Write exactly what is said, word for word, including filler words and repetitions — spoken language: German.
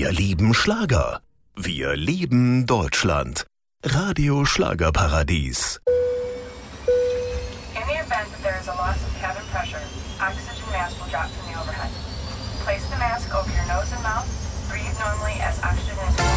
Wir lieben Schlager. Wir lieben Deutschland. Radio Schlagerparadies. In the event that there is a loss of cabin pressure, oxygen mask will drop from the overhead. Place the mask over your nose and mouth. Breathe normally as oxygen is